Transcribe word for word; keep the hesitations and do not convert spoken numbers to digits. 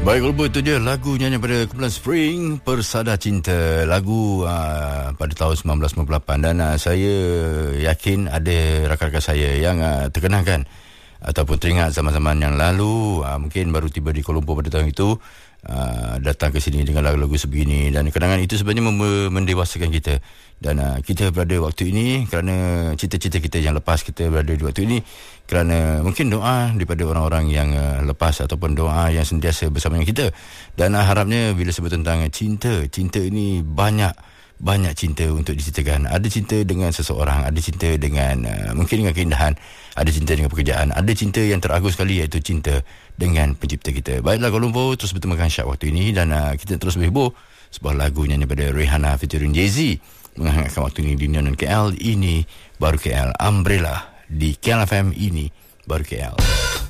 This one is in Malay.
Baik, kalau itu dia lagu nyanyi pada kumpulan Spring, Persada Cinta, lagu uh, pada tahun sembilan belas sembilan puluh lapan, dan uh, saya yakin ada rakan-rakan saya yang uh, terkenangkan ataupun teringat zaman-zaman yang lalu, uh, mungkin baru tiba di Kuala Lumpur pada tahun itu, uh, datang ke sini dengan lagu-lagu sebegini, dan kenangan itu sebenarnya mem- mendewasakan kita. Dan uh, kita berada waktu ini kerana cita-cita kita yang lepas, kita berada di waktu ini kerana mungkin doa daripada orang-orang yang uh, lepas ataupun doa yang sentiasa bersama dengan kita. Dan uh, harapnya bila sebut tentang cinta, cinta ini banyak banyak cinta untuk diceritakan. Ada cinta dengan seseorang, ada cinta dengan uh, mungkin dengan keindahan, ada cinta dengan pekerjaan, ada cinta yang teragung sekali, iaitu cinta dengan pencipta kita. Baiklah, Kuala Lumpur terus bertemankan Syak waktu ini, dan uh, kita terus berhibur sebuah lagu nyanyi pada Rihanna featuring Jay-Z menghangatkan waktu ini di Neon K L. Ini baru K L, Umbrella di K L F M. Ini baru K L.